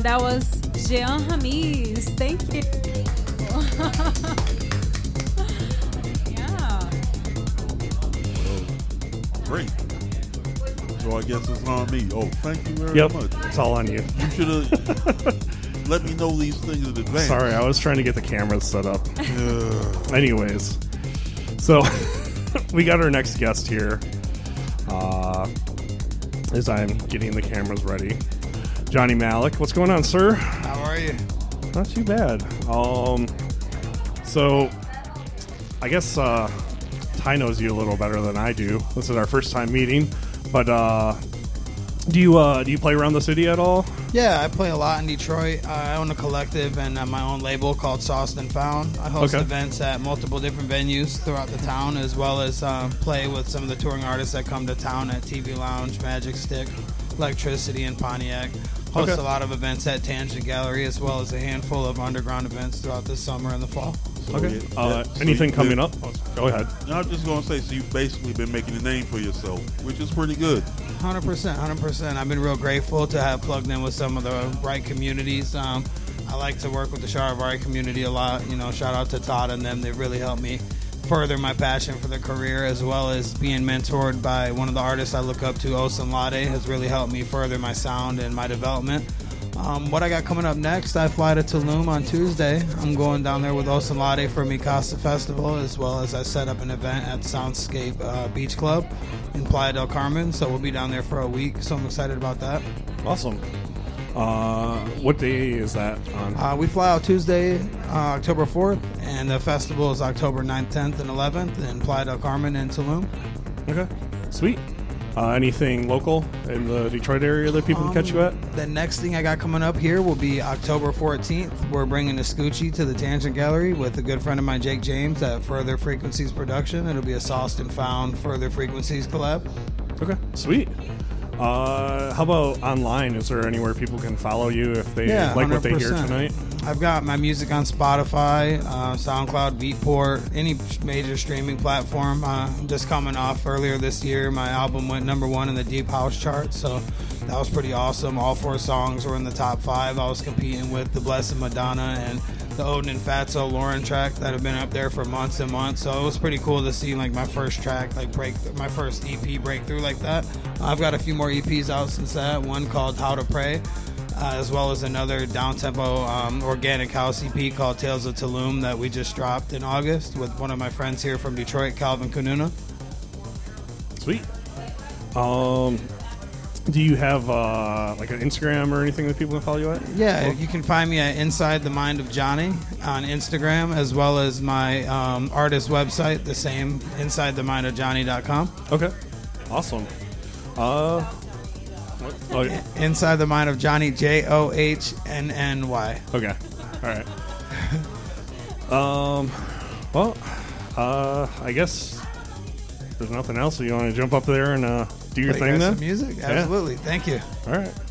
that was Jean Hamis. Thank you. Yeah. Great. So I guess it's on me. Oh, thank you very much. It's all on you. You should have let me know these things in advance. Sorry, I was trying to get the cameras set up. Anyways, so we got our next guest here. As I'm getting the cameras ready, Johnny Malik. What's going on, sir? How are you? Not too bad. So I guess Ty knows you a little better than I do. This is our first time meeting, but do you play around the city at all? Yeah, I play a lot in Detroit. I own a collective and my own label called Sauced and Found. I host events at multiple different venues throughout the town, as well as play with some of the touring artists that come to town at TV Lounge, Magic Stick, Electricity, and Pontiac. Host a lot of events at Tangent Gallery, as well as a handful of underground events throughout the summer and the fall. So anything coming up? Go ahead. I was just going to say, so you've basically been making a name for yourself, which is pretty good. 100%. I've been real grateful to have plugged in with some of the right communities. I like to work with the Charivari community a lot. You know, shout out to Todd and them. They really helped me further my passion for the career, as well as being mentored by one of the artists I look up to, Osun Lade, has really helped me further my sound and my development. What I got coming up next, I fly to Tulum on Tuesday. I'm going down there with Osun Lade for Mikasa Festival, as well as I set up an event at Soundscape Beach Club in Playa del Carmen. So we'll be down there for a week, so I'm excited about that. Awesome. What day is that on? We fly out Tuesday, October 4th, and the festival is October 9th, 10th, and 11th in Playa del Carmen and Tulum. Okay, sweet. Anything local in the Detroit area that people can catch you at? The next thing I got coming up here will be October 14th. We're bringing Escucci to the Tangent Gallery with a good friend of mine, Jake James, at Further Frequencies Production. It'll be a Sauced and Found Further Frequencies collab. Okay, sweet. How about online? Is there anywhere people can follow you if they like 100%. What they hear tonight? I've got my music on Spotify, SoundCloud, Beatport, any major streaming platform. Just coming off earlier this year, my album went #1 in the Deep House chart, so that was pretty awesome. All 4 songs were in the top 5. I was competing with The Blessed Madonna and the Odin and Fatso Lauren track that have been up there for months and months. So it was pretty cool to see like my first track, like my first EP breakthrough like that. I've got a few more EPs out since that. One called How to Pray, as well as another down-tempo organic house EP called Tales of Tulum that we just dropped in August with one of my friends here from Detroit, Calvin Kununa. Sweet. Do you have like an Instagram or anything that people can follow you at? Yeah, you can find me at Inside the Mind of Johnny on Instagram, as well as my artist website, the same, InsideTheMindOfJohnny.com. Okay, awesome. Inside the Mind of Johnny, JOHNNY. Okay, all right. Well, I guess there's nothing else. So you want to jump up there and do your thing then? Some music? Absolutely. Yeah. Thank you. All right.